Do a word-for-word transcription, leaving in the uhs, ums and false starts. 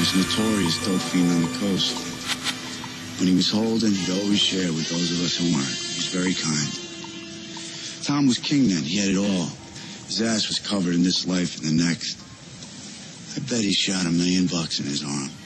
was notorious dope fiend on the coast. When he was holding, he'd always share with those of us who weren't. He was very kind. Tom was king then. He had it all. His ass was covered in this life and the next. I bet he shot a million bucks in his arm.